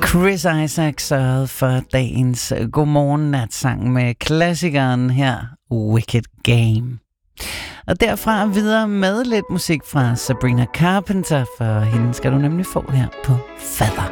Chris Isaak sørgede for dagens Godmorgen Natsang med klassikeren her, Wicked Game. Og derfra videre med lidt musik fra Sabrina Carpenter, for hende skal du nemlig få her på Fader.